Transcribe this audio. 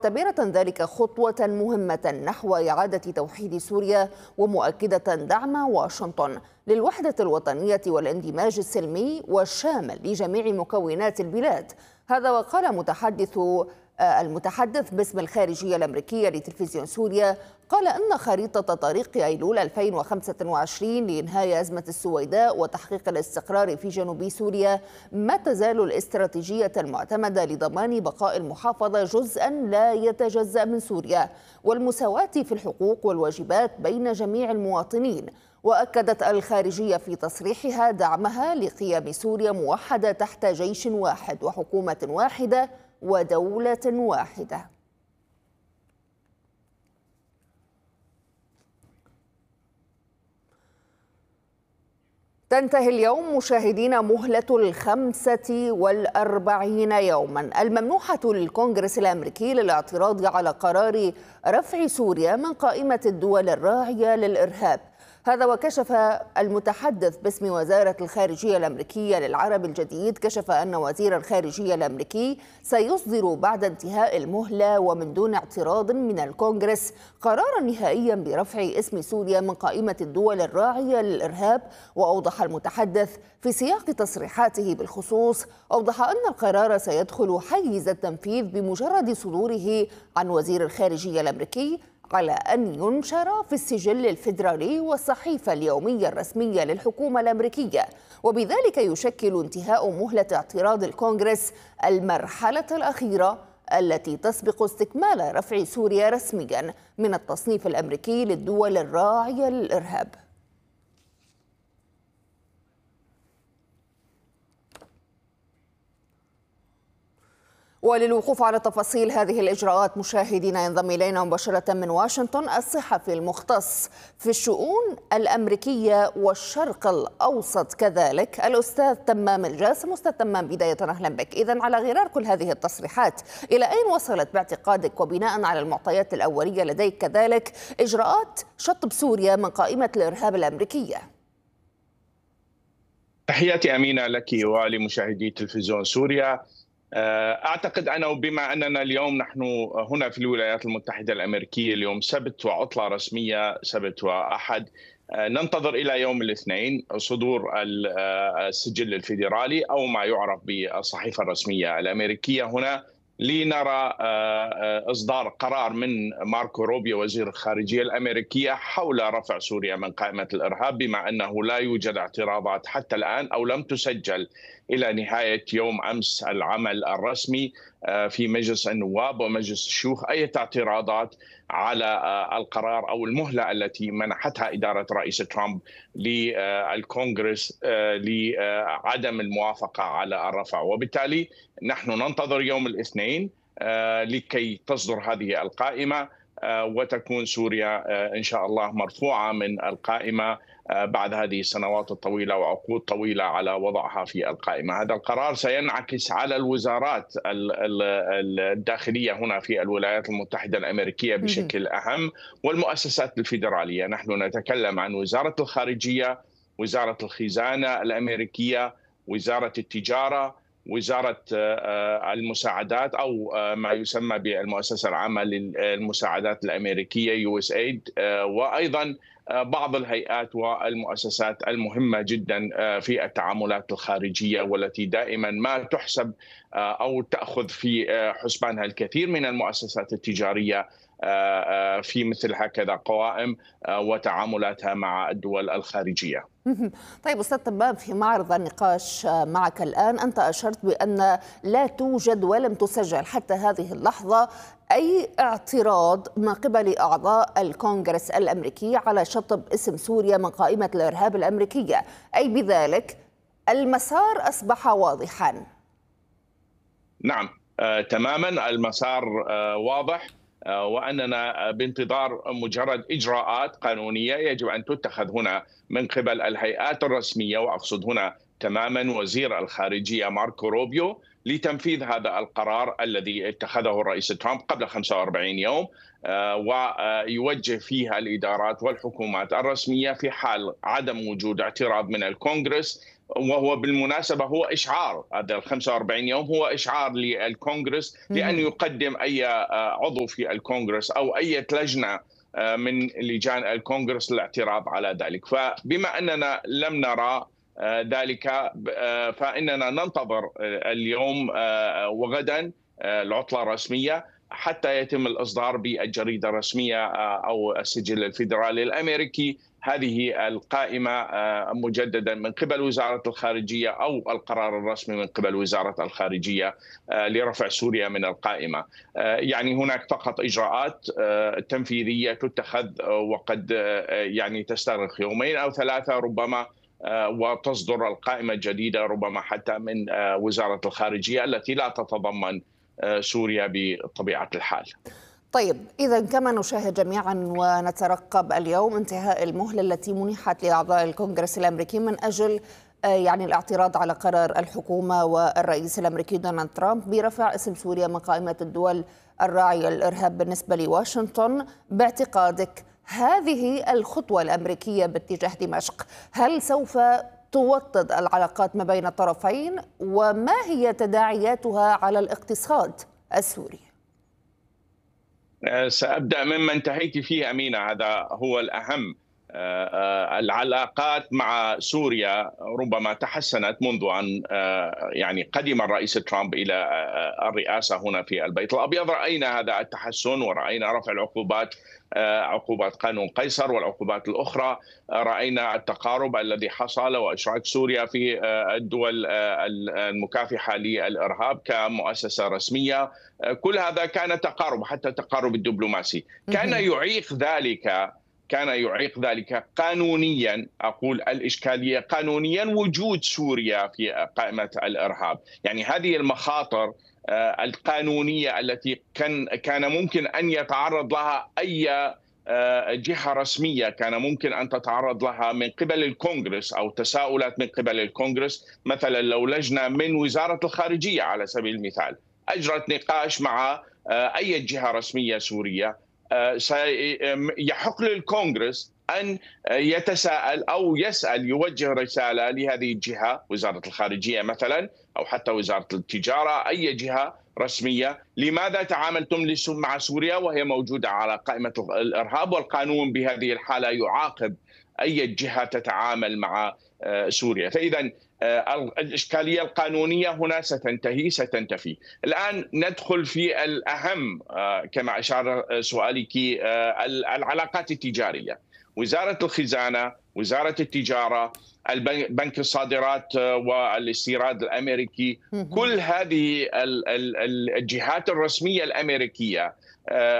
معتبرة ذلك خطوة مهمة نحو إعادة توحيد سوريا، ومؤكدة دعم واشنطن للوحدة الوطنية والاندماج السلمي والشامل لجميع مكونات البلاد. هذا وقال المتحدث باسم الخارجية الأمريكية لتلفزيون سوريا، قال إن خريطة طريق أيلول 2025 لإنهاء أزمة السويداء وتحقيق الاستقرار في جنوب سوريا ما تزال الاستراتيجية المعتمدة لضمان بقاء المحافظة جزءا لا يتجزأ من سوريا، والمساواة في الحقوق والواجبات بين جميع المواطنين. وأكدت الخارجية في تصريحها دعمها لقيام سوريا موحدة تحت جيش واحد وحكومة واحدة ودولة واحدة. تنتهي اليوم مشاهدينا مهلة 45 يوما الممنوحة للكونغرس الأمريكي للاعتراض على قرار رفع سوريا من قائمة الدول الراعية للإرهاب. هذا وكشف المتحدث باسم وزارة الخارجية الأمريكية للعرب الجديد، كشف أن وزير الخارجية الأمريكي سيصدر بعد انتهاء المهلة ومن دون اعتراض من الكونغرس قرارا نهائيا برفع اسم سوريا من قائمة الدول الراعية للإرهاب. وأوضح المتحدث في سياق تصريحاته بالخصوص، أوضح أن القرار سيدخل حيز التنفيذ بمجرد صدوره عن وزير الخارجية الأمريكي، على أن ينشر في السجل الفيدرالي والصحيفة اليومية الرسمية للحكومة الأمريكية، وبذلك يشكل انتهاء مهلة اعتراض الكونغرس المرحلة الأخيرة التي تسبق استكمال رفع سوريا رسميا من التصنيف الأمريكي للدول الراعية للإرهاب. وللوقوف على تفاصيل هذه الإجراءات مشاهدينا ينضم إلينا مباشرة من واشنطن الصحفي المختص في الشؤون الأمريكية والشرق الأوسط كذلك الأستاذ تمام الجاسم. أستاذ تمام، بداية أهلا بك. إذن على غرار كل هذه التصريحات، إلى أين وصلت باعتقادك وبناء على المعطيات الأولية لديك كذلك إجراءات شطب سوريا من قائمة الإرهاب الأمريكية؟ تحياتي أمينة لك ولمشاهدي تلفزيون سوريا. أعتقد أنا وبما أننا اليوم نحن هنا في الولايات المتحدة الأمريكية، اليوم سبت وعطلة رسمية سبت وأحد، ننتظر إلى يوم الاثنين صدور السجل الفيدرالي أو ما يعرف بالصحيفة الرسمية الأمريكية هنا، لنرى إصدار قرار من ماركو روبيو وزير الخارجية الأمريكية حول رفع سوريا من قائمة الإرهاب، بما أنه لا يوجد اعتراضات حتى الآن أو لم تسجل إلى نهاية يوم أمس العمل الرسمي في مجلس النواب ومجلس الشيوخ أي اعتراضات على القرار أو المهلة التي منحتها إدارة رئيس ترامب للكونغرس لعدم الموافقة على الرفع. وبالتالي نحن ننتظر يوم الاثنين لكي تصدر هذه القائمة وتكون سوريا إن شاء الله مرفوعة من القائمة بعد هذه السنوات الطويلة وعقود طويلة على وضعها في القائمة. هذا القرار سينعكس على الوزارات الداخلية هنا في الولايات المتحدة الأمريكية بشكل أهم، والمؤسسات الفيدرالية. نحن نتكلم عن وزارة الخارجية، وزارة الخزانة الأمريكية، وزارة التجارة، وزارة المساعدات أو ما يسمى بالمؤسسة العامة للمساعدات الأمريكية USAID، وأيضا بعض الهيئات والمؤسسات المهمة جدا في التعاملات الخارجية، والتي دائما ما تحسب أو تأخذ في حسبانها الكثير من المؤسسات التجارية في مثل هكذا قوائم وتعاملاتها مع الدول الخارجية. طيب أستاذ تمام، في معرض النقاش معك الآن أنت أشرت بأن لا توجد ولم تسجل حتى هذه اللحظة أي اعتراض من قبل أعضاء الكونغرس الأمريكي على شطب اسم سوريا من قائمة الإرهاب الأمريكية، أي بذلك المسار أصبح واضحا؟ نعم تماما، المسار واضح، وأننا بانتظار مجرد إجراءات قانونية يجب أن تتخذ هنا من قبل الهيئات الرسمية، وأقصد هنا تماما وزير الخارجية ماركو روبيو لتنفيذ هذا القرار الذي اتخذه الرئيس ترامب قبل 45 يوم، ويوجه فيها الإدارات والحكومات الرسمية في حال عدم وجود اعتراض من الكونغرس. وهو بالمناسبة هو إشعار، هذا ال 45 يوم هو إشعار للكونغرس بأن يقدم أي عضو في الكونغرس أو أي لجنة من لجان الكونغرس للاعتراض على ذلك. فبما أننا لم نرى ذلك فإننا ننتظر اليوم وغدا العطلة الرسمية حتى يتم الإصدار بالجريدة الرسمية أو السجل الفيدرالي الأمريكي هذه القائمة مجددا من قبل وزارة الخارجية أو القرار الرسمي من قبل وزارة الخارجية لرفع سوريا من القائمة. يعني هناك فقط إجراءات تنفيذية تتخذ وقد يعني تستغرق يومين أو ثلاثة ربما، وتصدر القائمة الجديدة ربما حتى من وزارة الخارجية التي لا تتضمن سوريا بطبيعة الحال. طيب، إذا كما نشاهد جميعا ونترقب اليوم انتهاء المهلة التي منحت لأعضاء الكونغرس الأمريكي من أجل يعني الاعتراض على قرار الحكومة والرئيس الأمريكي دونالد ترامب برفع اسم سوريا من قائمة الدول الراعية للإرهاب بالنسبة لواشنطن. باعتقادك هذه الخطوة الأمريكية باتجاه دمشق هل سوف توطد العلاقات ما بين الطرفين، وما هي تداعياتها على الاقتصاد السوري؟ سأبدأ مما انتهيت فيه أمينة، هذا هو الأهم. العلاقات مع سوريا ربما تحسنت منذ أن يعني قدم الرئيس ترامب إلى الرئاسة هنا في البيت الأبيض. رأينا هذا التحسن ورأينا رفع العقوبات، عقوبات قانون قيصر والعقوبات الأخرى. رأينا التقارب الذي حصل وإشراك سوريا في الدول المكافحة للإرهاب كمؤسسة رسمية. كل هذا كان تقارب، حتى التقارب الدبلوماسي. كان يعيق ذلك قانونيا، أقول الإشكالية قانونيا وجود سوريا في قائمة الإرهاب. يعني هذه المخاطر القانونية التي كان ممكن أن يتعرض لها أي جهة رسمية، كان ممكن أن تتعرض لها من قبل الكونغرس أو تساؤلات من قبل الكونغرس. مثلا لو لجنة من وزارة الخارجية على سبيل المثال أجرت نقاش مع أي جهة رسمية سورية، سيحق للكونغرس أن يتساءل أو يسأل، يوجه رسالة لهذه الجهة، وزارة الخارجية مثلا أو حتى وزارة التجارة، أي جهة رسمية، لماذا تعاملتم مع سوريا وهي موجودة على قائمة الإرهاب؟ والقانون بهذه الحالة يعاقب أي جهة تتعامل مع سوريا. فإذا الإشكالية القانونية هنا ستنتفي. الآن ندخل في الأهم كما أشار سؤالك، العلاقات التجارية. وزارة الخزانة، وزارة التجارة، بنك الصادرات والاستيراد الأمريكي، كل هذه الجهات الرسمية الأمريكية